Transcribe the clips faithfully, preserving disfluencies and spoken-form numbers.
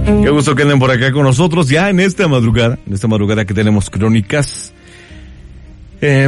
Qué gusto que anden por acá con nosotros ya en esta madrugada, en esta madrugada que tenemos crónicas. Eh,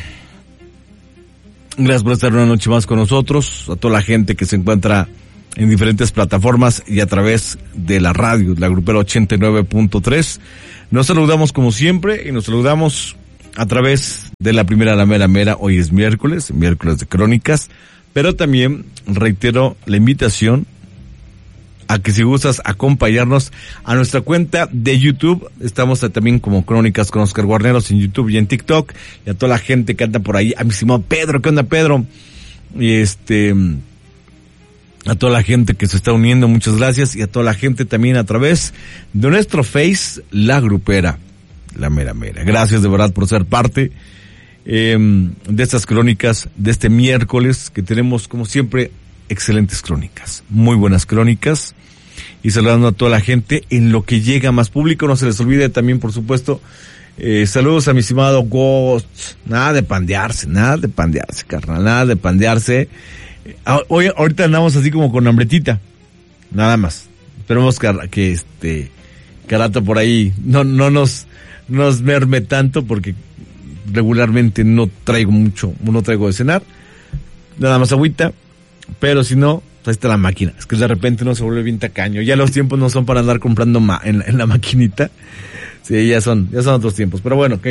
gracias por estar una noche más con nosotros, a toda la gente que se encuentra en diferentes plataformas y a través de la radio, la Grupera ochenta y nueve punto tres. Nos saludamos como siempre y nos saludamos a través de la primera La Mera Mera. Hoy es miércoles, miércoles de crónicas, pero también reitero la invitación a que si gustas acompañarnos a nuestra cuenta de YouTube. Estamos también como Crónicas con Oscar Guarneros en YouTube y en TikTok. Y a toda la gente que anda por ahí, a mi estimado Pedro, ¿qué onda, Pedro? Y este, a toda la gente que se está uniendo, muchas gracias. Y a toda la gente también a través de nuestro Face, La Grupera, La Mera Mera. Gracias de verdad por ser parte eh, de estas crónicas de este miércoles, que tenemos como siempre excelentes crónicas, muy buenas crónicas, y saludando a toda la gente en lo que llega más público. No se les olvide también, por supuesto, eh, saludos a mi estimado Ghost. Nada de pandearse, nada de pandearse, carnal, nada de pandearse. Hoy, ahorita andamos así como con hambretita, nada más. Esperemos que, que este, que al rato por ahí no, no nos, nos merme tanto, porque regularmente no traigo mucho, no traigo de cenar, nada más agüita. Pero si no, ahí está la máquina. Es que de repente uno se vuelve bien tacaño. Ya los tiempos no son para andar comprando ma- en, la, en la maquinita. Sí, ya son, ya son otros tiempos. Pero bueno, ok.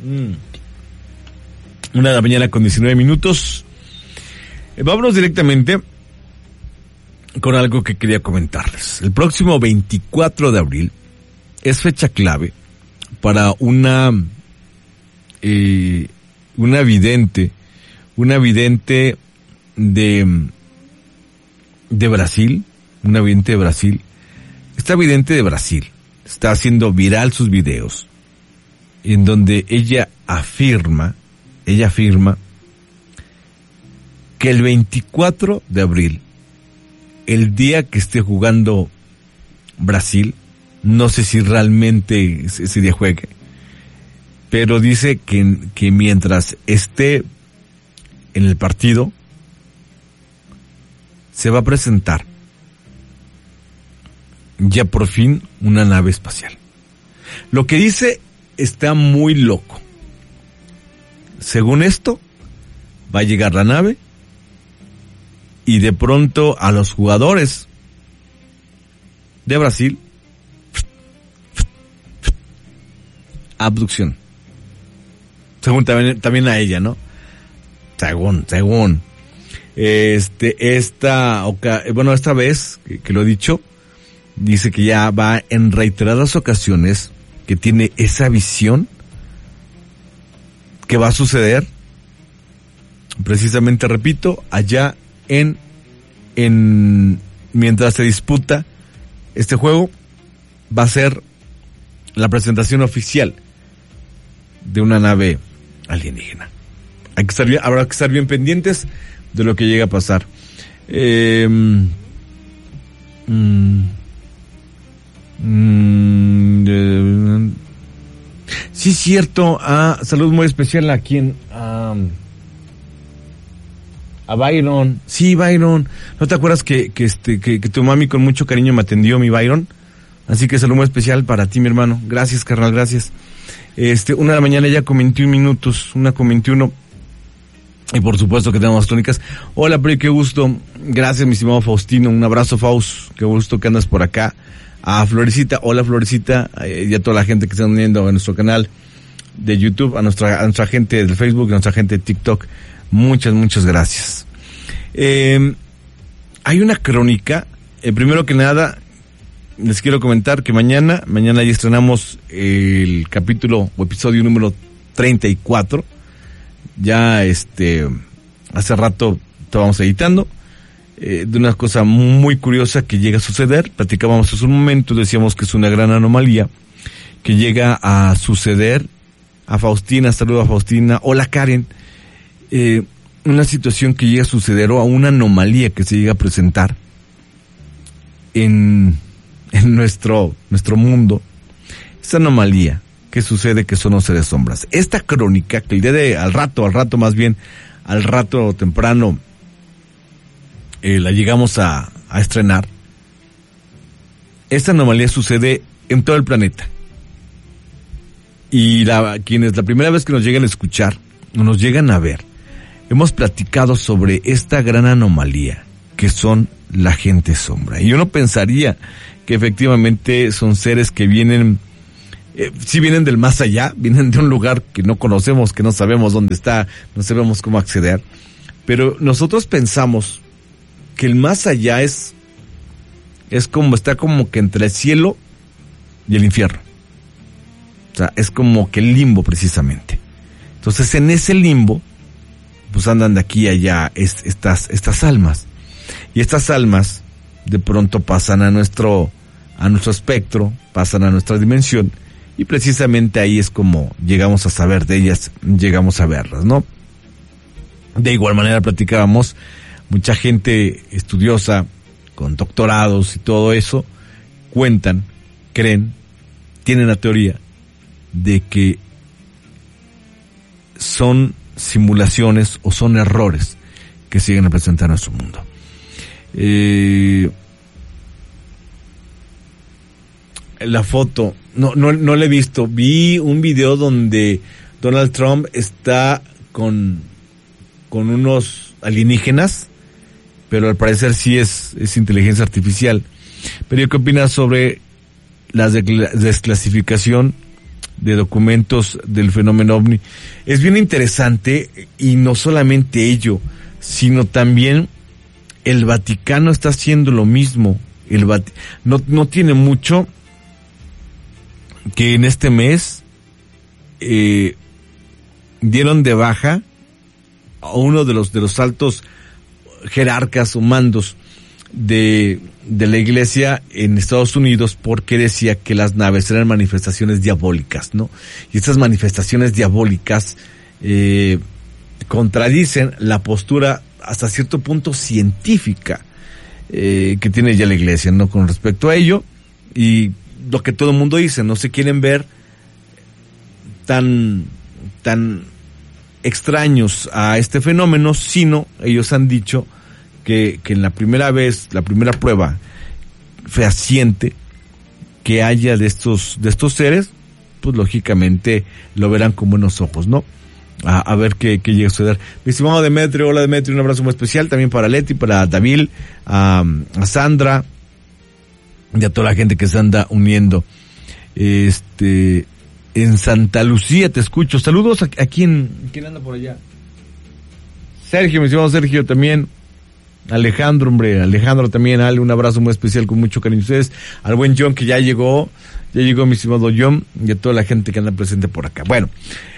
Mm. Una de la mañana con diecinueve minutos. Eh, vámonos directamente con algo que quería comentarles. El próximo veinticuatro de abril es fecha clave para una, eh, una vidente, una vidente de... de Brasil, una vidente de Brasil. Esta vidente de Brasil está haciendo viral sus videos, en donde ella afirma, ella afirma que el veinticuatro de abril, el día que esté jugando Brasil, no sé si realmente ese día juegue, pero dice que, que mientras esté en el partido, se va a presentar ya por fin una nave espacial. Lo que dice está muy loco. Según esto, va a llegar la nave y de pronto a los jugadores de Brasil, abducción. Según también, también a ella, ¿no? Según, según. Este, esta, bueno, esta vez que, que lo he dicho, dice que ya va en reiteradas ocasiones, que tiene esa visión que va a suceder, precisamente, repito, allá en, en, mientras se disputa este juego, va a ser la presentación oficial de una nave alienígena. Hay que estar bien, habrá que estar bien pendientes de lo que llega a pasar. Eh, mm, mm, eh, sí, cierto. Ah, salud muy especial a quien, um, a Byron. Sí, Byron. ¿No te acuerdas que, que este, que, que tu mami con mucho cariño me atendió, mi Byron? Así que salud muy especial para ti, mi hermano. Gracias, carnal, gracias. Este, una de la mañana ya con veintiún minutos, una con veintiuno. Y por supuesto que tenemos crónicas. Hola, Pri, qué gusto. Gracias, mi estimado Faustino. Un abrazo, Faust. Qué gusto que andas por acá. A Florecita. Hola, Florecita. Eh, y a toda la gente que está uniendo a nuestro canal de YouTube, a nuestra, a nuestra gente del Facebook, a nuestra gente de TikTok. Muchas, muchas gracias. Eh, hay una crónica. Eh, primero que nada, les quiero comentar que mañana, mañana ya estrenamos el capítulo o episodio número treinta y cuatro. Ya este hace rato estábamos editando eh, de una cosa muy curiosa que llega a suceder. Platicábamos hace un momento, decíamos que es una gran anomalía que llega a suceder. A Faustina, saludo a Faustina. Hola, Karen. Eh, una situación que llega a suceder, o a una anomalía que se llega a presentar en en nuestro nuestro mundo. Esta anomalía que sucede, que son los seres sombras. Esta crónica, que el día de, al rato, al rato más bien, al rato temprano, eh, la llegamos a, a estrenar, esta anomalía sucede en todo el planeta. Y la, quienes la primera vez que nos llegan a escuchar, o nos llegan a ver, hemos platicado sobre esta gran anomalía, que son la gente sombra. Y uno pensaría que efectivamente son seres que vienen, eh, sí vienen del más allá, vienen de un lugar que no conocemos, que no sabemos dónde está, no sabemos cómo acceder. Pero nosotros pensamos que el más allá es, es como, está como que entre el cielo y el infierno. O sea, es como que el limbo precisamente. Entonces en ese limbo, pues andan de aquí a allá es, estas, estas almas. Y estas almas de pronto pasan a nuestro, a nuestro espectro, pasan a nuestra dimensión, y precisamente ahí es como llegamos a saber de ellas, llegamos a verlas, ¿no? De igual manera platicábamos, mucha gente estudiosa, con doctorados y todo eso, cuentan, creen, tienen la teoría de que son simulaciones o son errores que siguen representando a su mundo. Eh, la foto, no, no, no la he visto. Vi un video donde Donald Trump está con, con unos alienígenas, pero al parecer sí es, es inteligencia artificial. Pero ¿qué opinas sobre la desclasificación de documentos del fenómeno ovni? Es bien interesante, y no solamente ello, sino también el Vaticano está haciendo lo mismo. El Vati- no, no tiene mucho que en este mes eh, dieron de baja a uno de los de los altos jerarcas o mandos de, de la iglesia en Estados Unidos, porque decía que las naves eran manifestaciones diabólicas, ¿no? Y estas manifestaciones diabólicas eh, contradicen la postura hasta cierto punto científica eh, que tiene ya la iglesia, ¿no? Con respecto a ello, y lo que todo el mundo dice, no se quieren ver tan, tan extraños a este fenómeno, sino ellos han dicho que, que en la primera vez, la primera prueba fehaciente que haya de estos, de estos seres, pues lógicamente lo verán con buenos ojos, ¿no? A, a ver qué, qué llega a suceder. Mi estimado Demetrio, hola Demetrio, un abrazo muy especial también para Leti, para David, a, a Sandra y a toda la gente que se anda uniendo. Este, en Santa Lucía te escucho. Saludos a, a quién, quién anda por allá. Sergio, mi estimado Sergio también. Alejandro, hombre, Alejandro también, Ale, un abrazo muy especial con mucho cariño a ustedes. Al buen John que ya llegó, ya llegó mi estimado John, y a toda la gente que anda presente por acá. Bueno,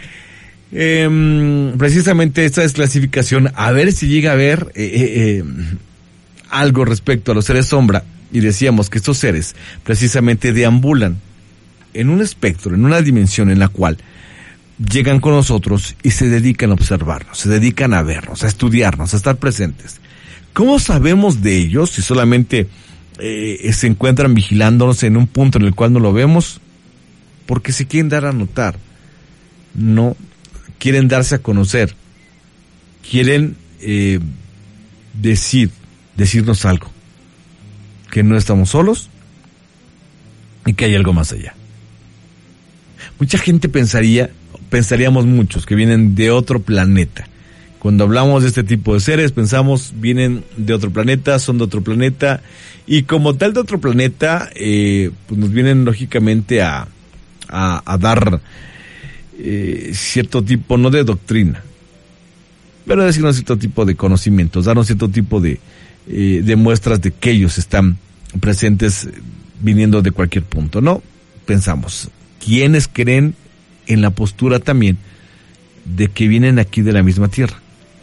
eh, precisamente esta desclasificación, a ver si llega a ver eh, eh, algo respecto a los seres sombra, y decíamos que estos seres precisamente deambulan en un espectro, en una dimensión en la cual llegan con nosotros y se dedican a observarnos, se dedican a vernos, a estudiarnos, a estar presentes. ¿Cómo sabemos de ellos si solamente eh, se encuentran vigilándonos en un punto en el cual no lo vemos? Porque se quieren dar a notar, no quieren darse a conocer, quieren eh, decir, decirnos algo, que no estamos solos y que hay algo más allá. Mucha gente pensaría, pensaríamos muchos que vienen de otro planeta. Cuando hablamos de este tipo de seres, pensamos, vienen de otro planeta, son de otro planeta, y como tal de otro planeta, eh, pues nos vienen lógicamente a, a, a dar eh, cierto tipo, no de doctrina, pero decirnos cierto tipo de conocimientos, darnos cierto tipo de, eh, de muestras de que ellos están presentes viniendo de cualquier punto, ¿no? Pensamos, ¿quiénes creen en la postura también de que vienen aquí de la misma tierra?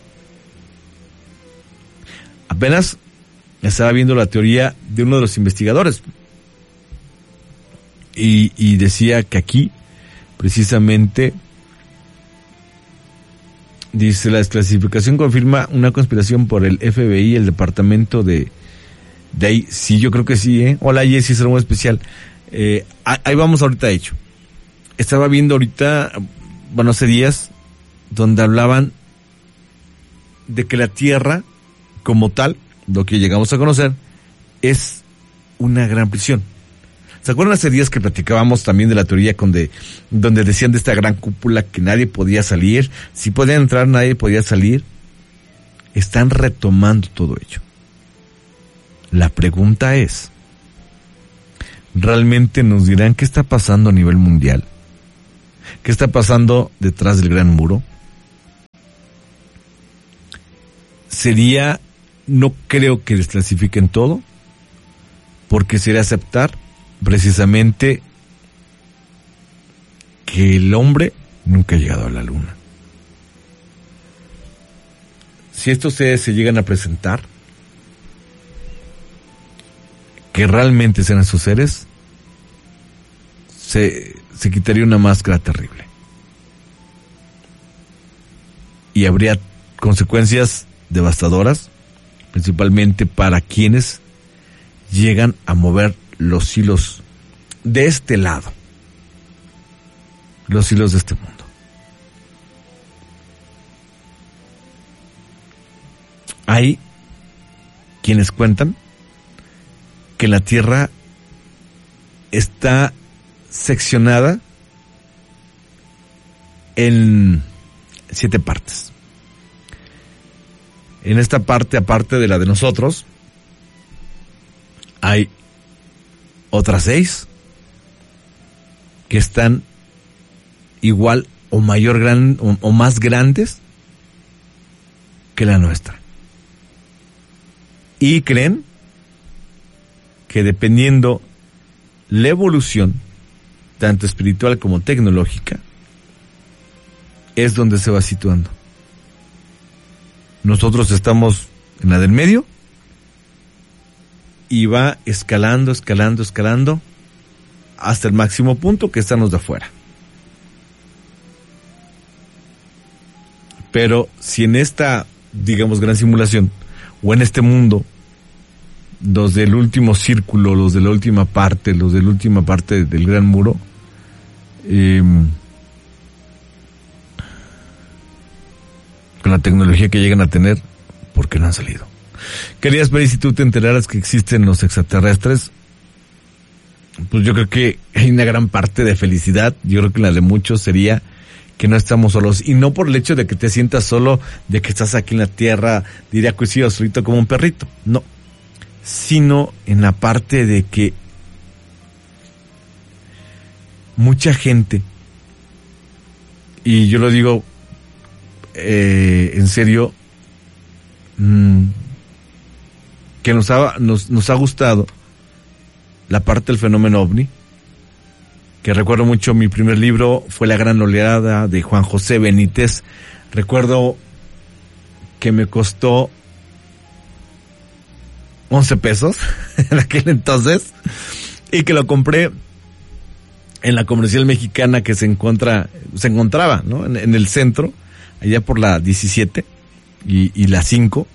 Apenas estaba viendo la teoría de uno de los investigadores y, y decía que aquí precisamente dice: la desclasificación confirma una conspiración por el F B I y el departamento de de ahí. Sí, yo creo que sí, ¿eh? Hola Jessy, será muy especial. Eh, ahí vamos ahorita, de hecho. Estaba viendo ahorita, bueno, hace días, donde hablaban de que la Tierra, como tal, lo que llegamos a conocer, es una gran prisión. ¿Se acuerdan hace días que platicábamos también de la teoría donde, donde decían de esta gran cúpula que nadie podía salir? Si podían entrar, nadie podía salir. Están retomando todo ello. La pregunta es, ¿realmente nos dirán qué está pasando a nivel mundial? ¿Qué está pasando detrás del Gran Muro? Sería, no creo que desclasifiquen todo, porque sería aceptar precisamente que el hombre nunca ha llegado a la luna. Si estos seres se llegan a presentar, que realmente sean esos seres, se, se quitaría una máscara terrible. Y habría consecuencias devastadoras, principalmente para quienes llegan a mover los hilos de este lado, los hilos de este mundo. Hay quienes cuentan que la Tierra está seccionada en siete partes. En esta parte, aparte de la de nosotros, hay otras seis que están igual o mayor gran o, o más grandes que la nuestra. Y creen que dependiendo la evolución, tanto espiritual como tecnológica, es donde se va situando. Nosotros estamos en la del medio y va escalando, escalando, escalando hasta el máximo punto, que están los de afuera. Pero si en esta, digamos, gran simulación, o en este mundo, los del último círculo, los de la última parte, los de la última parte del Gran Muro, eh, con la tecnología que llegan a tener, ¿por qué no han salido? Querías ver si tú te enteraras que existen los extraterrestres. Pues yo creo que hay una gran parte de felicidad. Yo creo que la de muchos sería que no estamos solos. Y no por el hecho de que te sientas solo, de que estás aquí en la tierra, diría cuisido solito como un perrito. No. Sino en la parte de que mucha gente, y yo lo digo eh, en serio, mmm, que nos ha, nos, nos ha gustado la parte del fenómeno ovni, que recuerdo mucho, mi primer libro fue La Gran Oleada de Juan José Benítez. Recuerdo que me costó once pesos en aquel entonces, y que lo compré en la Comercial Mexicana, que se encuentra, se encontraba, ¿no? En, en el centro, allá por la diecisiete y, y la cinco.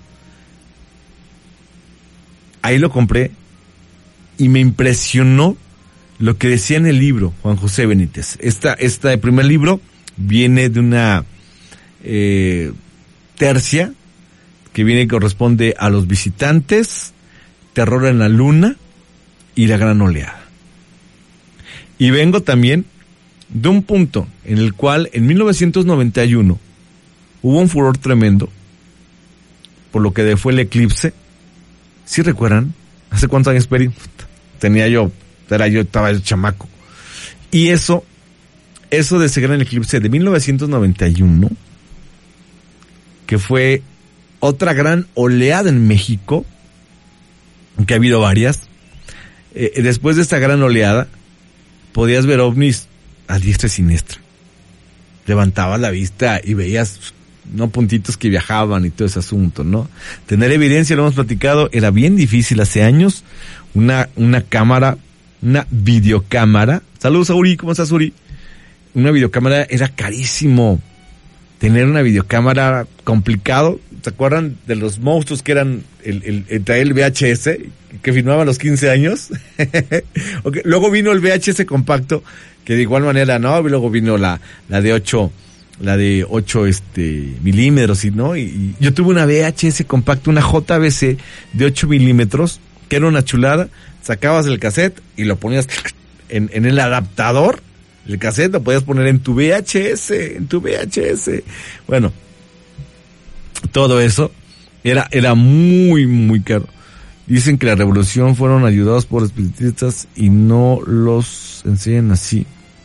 Ahí lo compré y me impresionó lo que decía en el libro Juan José Benítez. Esta, este primer libro viene de una eh, tercia que viene y corresponde a Los Visitantes, Terror en la Luna y La Gran Oleada. Y vengo también de un punto en el cual en mil novecientos noventa y uno hubo un furor tremendo por lo que fue el eclipse. ¿Sí recuerdan? ¿Hace cuántos años, Peri? Tenía yo, era yo, estaba yo chamaco. Y eso, eso de ese gran eclipse de mil novecientos noventa y uno, que fue otra gran oleada en México, que ha habido varias, eh, después de esta gran oleada, podías ver ovnis a diestra y siniestra. Levantabas la vista y veías, no, puntitos que viajaban y todo ese asunto, ¿no? Tener evidencia, lo hemos platicado, era bien difícil hace años. Una, una cámara, una videocámara. Saludos a Uri, ¿cómo estás, Uri? Una videocámara era carísimo. Tener una videocámara complicado. ¿Se acuerdan de los monstruos que eran el, el, el, el V H S, que filmaba a los quince años? Okay. Luego vino el V H S compacto, que de igual manera, ¿no? Luego vino la, la de ocho, la de ocho, este, milímetros, y ¿no? Y, y yo tuve una V H S compacto, una J V C de ocho milímetros, que era una chulada. Sacabas el cassette y lo ponías en, en el adaptador, el cassette lo podías poner en tu V H S, en tu V H S. Bueno, todo eso era, era muy, muy caro. Dicen que la revolución fueron ayudados por espiritistas y no los enseñan así.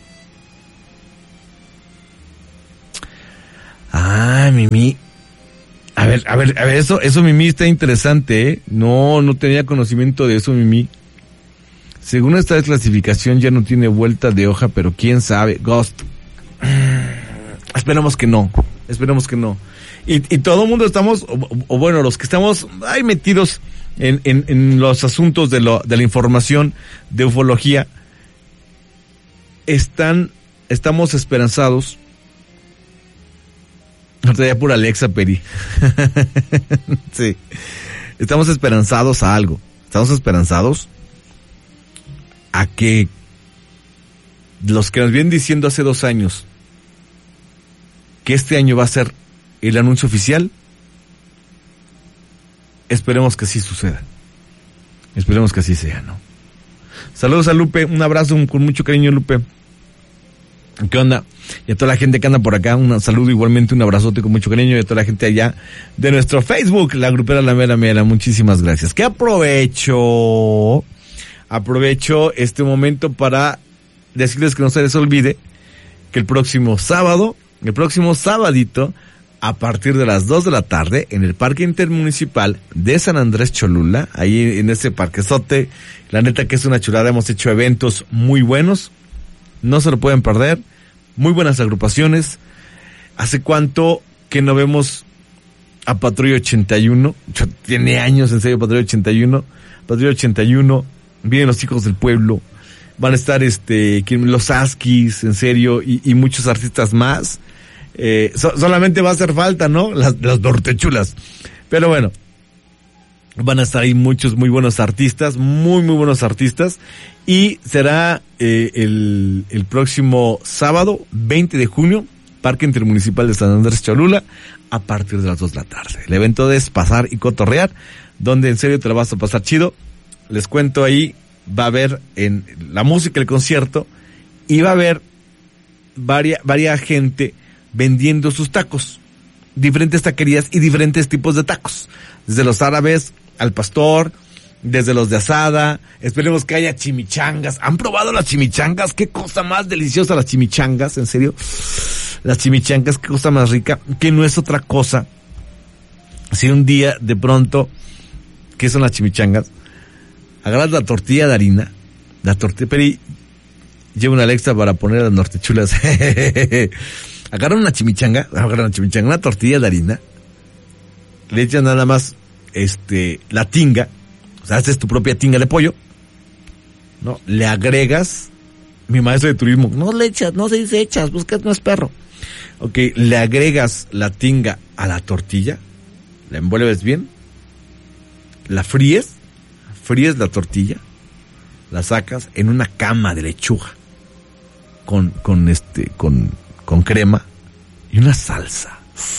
Ah, Mimi. A ver, a ver, a ver, eso, eso Mimi está interesante, ¿eh? No, no tenía conocimiento de eso, Mimi. Según esta desclasificación ya no tiene vuelta de hoja, pero quién sabe. Ghost. Esperemos que no. Esperemos que no. Y, y todo el mundo estamos, o, o bueno, los que estamos ahí metidos en, en, en los asuntos de, lo, de la información de ufología, están, estamos esperanzados. No te da pura Alexa, Peri. Sí. Estamos esperanzados a algo. Estamos esperanzados a que los que nos vienen diciendo hace dos años que este año va a ser el anuncio oficial, esperemos que así suceda. Esperemos que así sea, ¿no? Saludos a Lupe, un abrazo con mucho cariño, Lupe. ¿Qué onda? Y a toda la gente que anda por acá, un saludo igualmente, un abrazote con mucho cariño, y a toda la gente allá de nuestro Facebook, la grupera La Mera Mera, muchísimas gracias. Que aprovecho, aprovecho este momento para decirles que no se les olvide que el próximo sábado, el próximo sabadito, a partir de las dos de la tarde, en el Parque Intermunicipal de San Andrés Cholula, ahí en ese parquezote, la neta que es una chulada, hemos hecho eventos muy buenos, no se lo pueden perder, muy buenas agrupaciones. ¿Hace cuánto que no vemos a Patrulla ochenta y uno? Tiene años, en serio, Patrulla ochenta y uno. Patrulla ochenta y uno, vienen los Hijos del Pueblo, van a estar este los Askis, en serio, y, y muchos artistas más. Eh, so, solamente va a hacer falta, ¿no? Las, las nortechulas. Pero bueno, van a estar ahí muchos muy buenos artistas, muy, muy buenos artistas. Y será eh, el, el próximo sábado, veinte de junio, Parque Intermunicipal de San Andrés Cholula, a partir de las dos de la tarde. El evento es pasar y cotorrear, donde en serio te la vas a pasar chido. Les cuento ahí, va a haber en la música, el concierto, y va a haber varia, varia gente vendiendo sus tacos, diferentes taquerías y diferentes tipos de tacos, desde los árabes al pastor, desde los de asada. Esperemos que haya chimichangas. ¿Han probado las chimichangas? Qué cosa más deliciosa las chimichangas, en serio. Las chimichangas, qué cosa más rica, que no es otra cosa. Si un día de pronto, ¿qué son las chimichangas? Agarras la tortilla de harina, la tortilla, pero lleva una Alexa para poner las nortechulas. Agarran una chimichanga, agarran una chimichanga, una tortilla de harina, le echas nada más, este, la tinga, o sea, haces tu propia tinga de pollo, ¿no? Le agregas, mi maestro de turismo, no le echas, no se dice echas, buscas, no es perro. Ok, le agregas la tinga a la tortilla, la envuelves bien, la fríes, fríes la tortilla, la sacas en una cama de lechuga, con, con este, con, con crema y una salsa.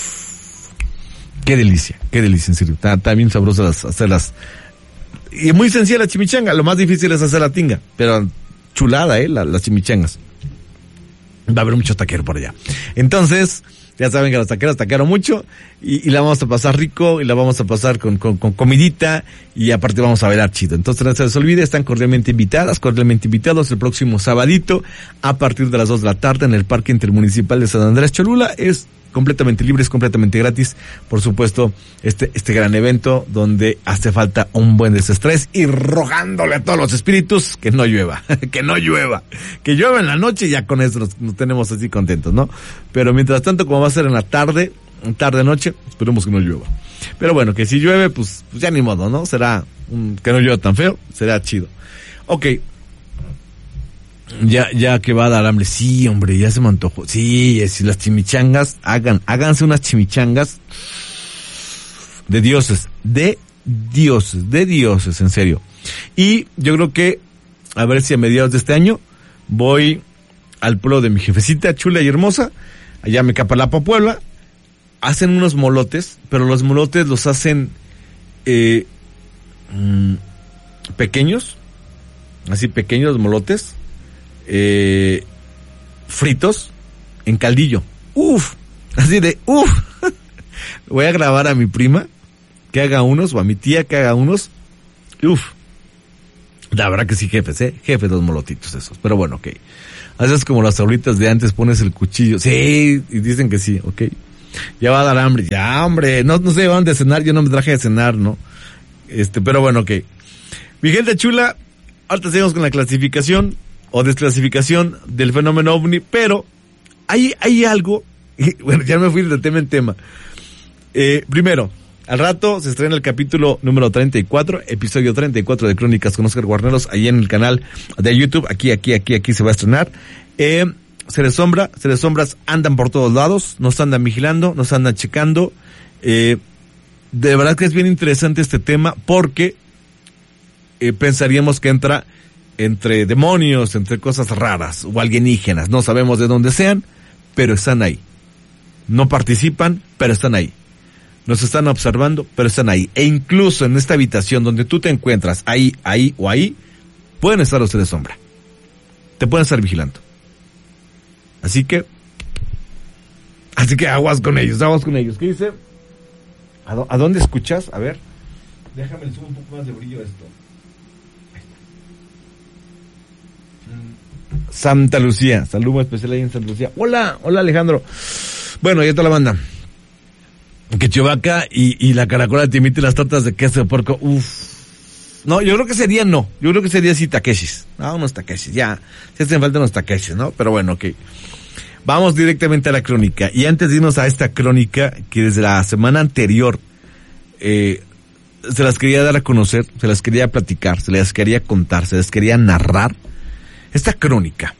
Qué delicia, qué delicia, en serio. Está, está bien sabroso las, hacerlas. Y es muy sencilla la chimichanga, lo más difícil es hacer la tinga, pero chulada, eh, la, las chimichangas. Va a haber mucho taquero por allá. Entonces, ya saben que los taqueros taquearon mucho, y, y la vamos a pasar rico, y la vamos a pasar con, con, con comidita, y aparte vamos a bailar chido. Entonces no se les olvide, están cordialmente invitadas, cordialmente invitados el próximo sabadito, a partir de las dos de la tarde, en el Parque Intermunicipal de San Andrés Cholula. Es completamente libre, es completamente gratis, por supuesto, este, este gran evento donde hace falta un buen desestrés, y rogándole a todos los espíritus que no llueva, que no llueva, que llueva en la noche, y ya con eso nos, nos tenemos así contentos, ¿no? Pero mientras tanto, como va a ser en la tarde, tarde noche, esperemos que no llueva. Pero bueno, que si llueve, pues, pues ya ni modo, ¿no? Será un, que no llueva tan feo, será chido. Ok. Ya, ya que va a dar hambre. Sí, hombre, ya se me antojó. Sí, si las chimichangas, hagan, háganse unas chimichangas de dioses, de dioses, de dioses, en serio. Y yo creo que, a ver si a mediados de este año, voy al pueblo de mi jefecita chula y hermosa, allá me Mecapalapa, Puebla. Hacen unos molotes, pero los molotes los hacen, eh, mmm, pequeños, así pequeños molotes, eh, fritos en caldillo. Uf, así de uf. Voy a grabar a mi prima que haga unos, o a mi tía que haga unos. Uf. La verdad que sí, jefes, ¿eh? Jefes los molotitos esos. Pero bueno, ok. Haces como las abuelitas de antes, pones el cuchillo. Sí, y dicen que sí, ok. Ya va a dar hambre. Ya, hombre. No, no se llevaron de cenar, yo no me traje de cenar, ¿no? Este, pero bueno, ok. Mi gente chula, ahorita seguimos con la clasificación o desclasificación del fenómeno ovni, pero hay, hay algo, bueno, ya me fui de tema en tema. Eh, primero, al rato se estrena el capítulo número treinta y cuatro, episodio treinta y cuatro de Crónicas con Oscar Guarneros, ahí en el canal de YouTube, aquí, aquí, aquí, aquí se va a estrenar. Eh, Seres Sombra, Seres Sombras andan por todos lados, nos andan vigilando, nos andan checando. Eh, de verdad que es bien interesante este tema porque eh, pensaríamos que entra entre demonios, entre cosas raras o alienígenas, no sabemos de dónde sean, pero están ahí. No participan, pero están ahí. Nos están observando, pero están ahí. E incluso en esta habitación donde tú te encuentras, ahí, ahí o ahí, pueden estar los seres sombra. Te pueden estar vigilando. Así que, así que aguas con ellos, aguas con ellos. ¿Qué dice? ¿A, do, ¿A dónde escuchas? A ver. Déjame le subo un poco más de brillo a esto. Ahí está. Santa Lucía. Saludo especial ahí en Santa Lucía. Hola, hola Alejandro. Bueno, ya está la banda. Que Chewbacca y, y la caracola te imiten las tortas de queso de puerco. Uf. No, yo creo que sería no. Yo creo que sería sí Takeshis. No, unos Takeshis. Ya. Si hacen falta unos Takeshis, ¿no? Pero bueno, ok. Vamos directamente a la crónica. Y antes de irnos a esta crónica, que desde la semana anterior, eh, se las quería dar a conocer, se las quería platicar, se las quería contar, se las quería narrar. Esta crónica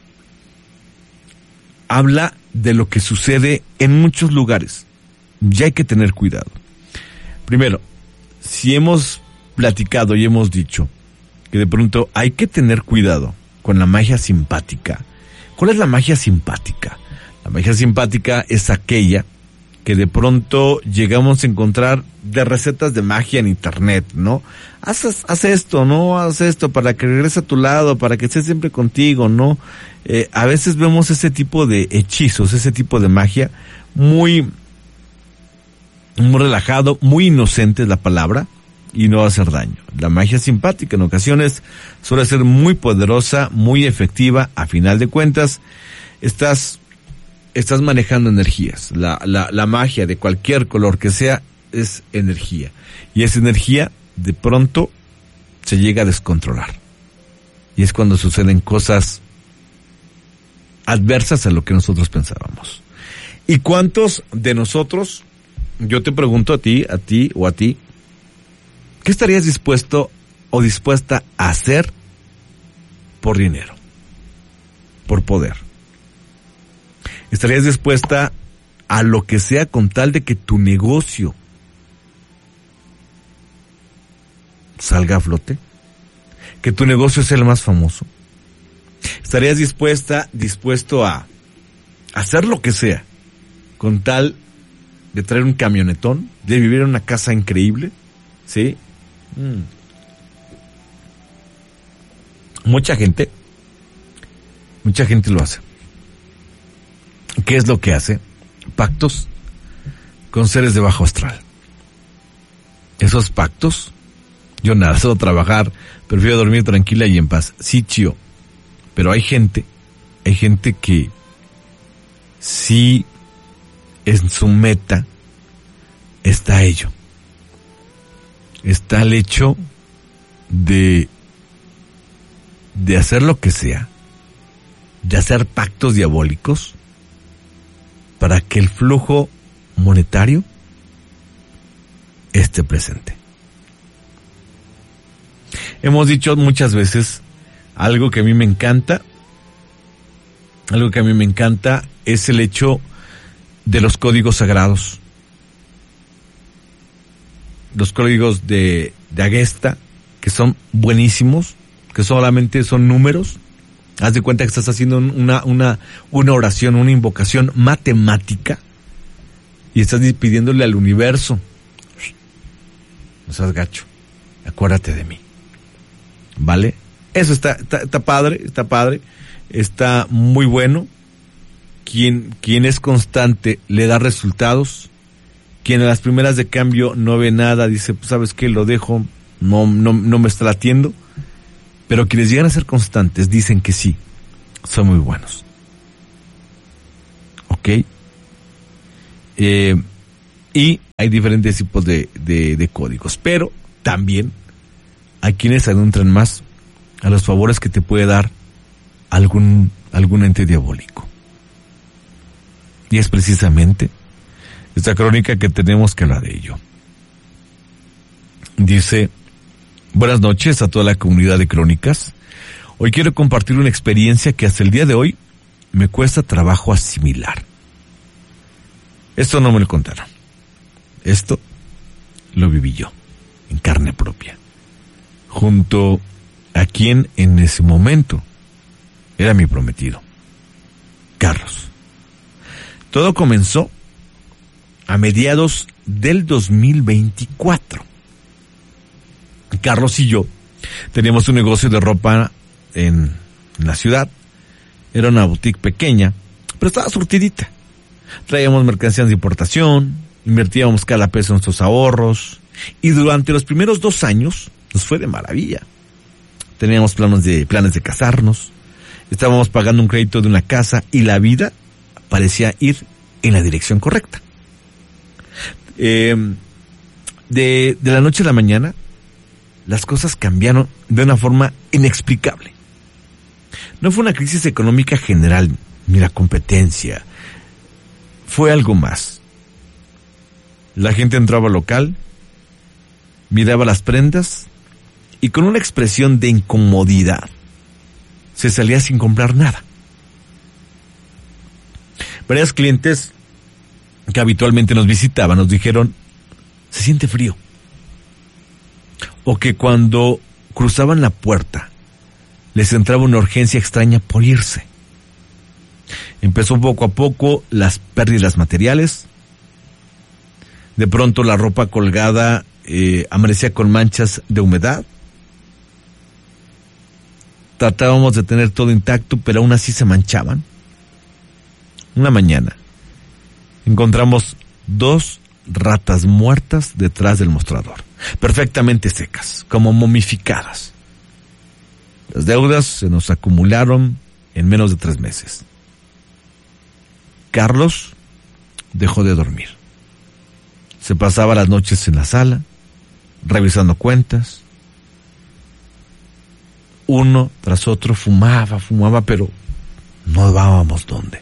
habla de lo que sucede en muchos lugares. Ya hay que tener cuidado. Primero, si hemos platicado y hemos dicho que de pronto hay que tener cuidado con la magia simpática. ¿Cuál es la magia simpática? La magia simpática es aquella que de pronto llegamos a encontrar de recetas de magia en internet, ¿no? Haz, haz esto, ¿no? Haz esto para que regrese a tu lado, para que esté siempre contigo, ¿no? Eh, a veces vemos ese tipo de hechizos, ese tipo de magia muy... muy relajado, muy inocente es la palabra, y no va a hacer daño. La magia simpática en ocasiones suele ser muy poderosa, muy efectiva. A final de cuentas, estás, estás manejando energías. La, la, la magia de cualquier color que sea es energía. Y esa energía, de pronto, se llega a descontrolar. Y es cuando suceden cosas adversas a lo que nosotros pensábamos. ¿Y cuántos de nosotros... Yo te pregunto a ti, a ti o a ti, ¿qué estarías dispuesto o dispuesta a hacer por dinero? Por poder. ¿Estarías dispuesta a lo que sea con tal de que tu negocio salga a flote? ¿Que tu negocio sea el más famoso? ¿Estarías dispuesta, dispuesto a hacer lo que sea con tal de traer un camionetón, de vivir en una casa increíble? ¿Sí? Mm. Mucha gente, mucha gente lo hace. ¿Qué es lo que hace? Pactos con seres de bajo astral. Esos pactos, yo nada, solo trabajar, prefiero dormir tranquila y en paz. Sí, chío. Pero hay gente, hay gente que sí, en su meta está ello. Está el hecho de, de hacer lo que sea, de hacer pactos diabólicos para que el flujo monetario esté presente. Hemos dicho muchas veces algo que a mí me encanta, algo que a mí me encanta es el hecho de los códigos sagrados. Los códigos de, de Agesta, que son buenísimos, que solamente son números. Haz de cuenta que estás haciendo una, una, una oración, una invocación matemática, y estás pidiéndole al universo: no seas gacho, acuérdate de mí. ¿Vale? Eso está, está, está padre, está padre. está muy bueno. Quien, quien es constante le da resultados. Quien a las primeras de cambio no ve nada, dice, pues, ¿sabes qué? Lo dejo, no, no, no me está latiendo. Pero quienes llegan a ser constantes dicen que sí, son muy buenos. ¿Ok? Eh, y hay diferentes tipos de, de, de códigos, pero también hay quienes se adentran más a los favores que te puede dar algún, algún ente diabólico. Y es precisamente esta crónica que tenemos que hablar de ello. Dice: buenas noches a toda la comunidad de crónicas. Hoy quiero compartir una experiencia que hasta el día de hoy me cuesta trabajo asimilar. Esto no me lo contaron. Esto lo viví yo, en carne propia, junto a quien en ese momento era mi prometido, Carlos. Todo comenzó a mediados del dos mil veinticuatro. Carlos y yo teníamos un negocio de ropa en, en la ciudad. Era una boutique pequeña, pero estaba surtidita. Traíamos mercancías de importación, invertíamos cada peso en nuestros ahorros, y durante los primeros dos años nos fue de maravilla. Teníamos planes de, planes de casarnos, estábamos pagando un crédito de una casa y la vida parecía ir en la dirección correcta. Eh, de, de la noche a la mañana, las cosas cambiaron de una forma inexplicable. No fue una crisis económica general, ni la competencia. Fue algo más. La gente entraba al local, miraba las prendas y con una expresión de incomodidad se salía sin comprar nada. Varios clientes que habitualmente nos visitaban nos dijeron: se siente frío. O que cuando cruzaban la puerta les entraba una urgencia extraña por irse. Empezó poco a poco las pérdidas materiales. De pronto la ropa colgada eh, amanecía con manchas de humedad. Tratábamos de tener todo intacto, pero aún así se manchaban. Una mañana encontramos dos ratas muertas detrás del mostrador, perfectamente secas, como momificadas. Las deudas se nos acumularon en menos de tres meses. Carlos dejó de dormir. Se pasaba las noches en la sala, revisando cuentas. Uno tras otro fumaba, fumaba, pero no dábamos dónde.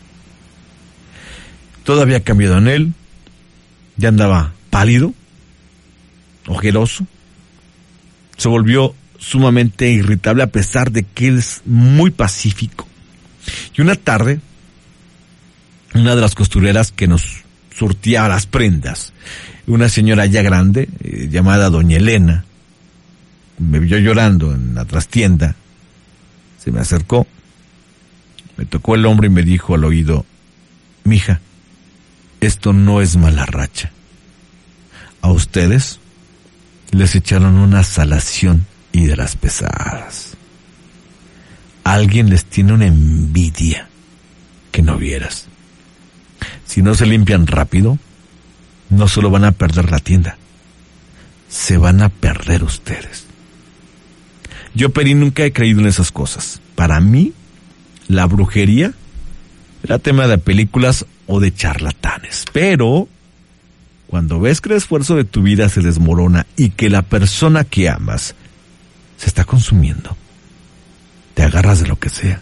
Todo había cambiado en él. Ya andaba pálido, ojeroso. Se volvió sumamente irritable a pesar de que él es muy pacífico. Y una tarde, una de las costureras que nos surtía las prendas, una señora ya grande, eh, llamada doña Elena, me vio llorando en la trastienda, se me acercó, me tocó el hombro y me dijo al oído: mija, esto no es mala racha. A ustedes les echaron una salación y de las pesadas. Alguien les tiene una envidia que no vieras. Si no se limpian rápido, no solo van a perder la tienda, se van a perder ustedes. Yo, Peri, nunca he creído en esas cosas. Para mí, la brujería era tema de películas o de charlatanes. Pero cuando ves que el esfuerzo de tu vida se desmorona y que la persona que amas se está consumiendo, te agarras de lo que sea.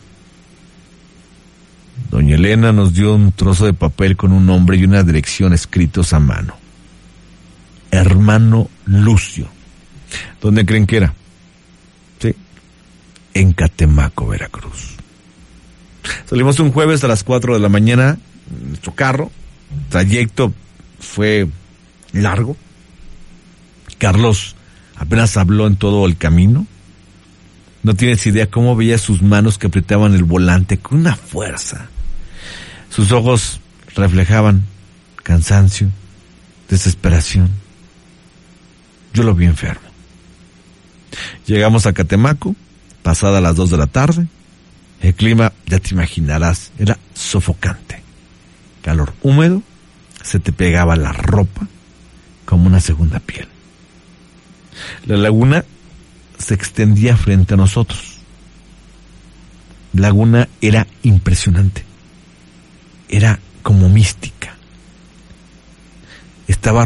Doña Elena nos dio un trozo de papel con un nombre y una dirección escritos a mano. Hermano Lucio. ¿Dónde creen que era? Sí, en Catemaco, Veracruz. Salimos un jueves a las cuatro de la mañana en nuestro carro. El trayecto fue largo. Carlos apenas habló en todo el camino. No tienes idea cómo veía sus manos que apretaban el volante con una fuerza. Sus ojos reflejaban cansancio, desesperación. Yo lo vi enfermo. Llegamos a Catemaco, pasada las dos de la tarde. El clima, ya te imaginarás, era sofocante. Calor húmedo, se te pegaba la ropa como una segunda piel. La laguna se extendía frente a nosotros. La laguna era impresionante. Era como mística. Estaba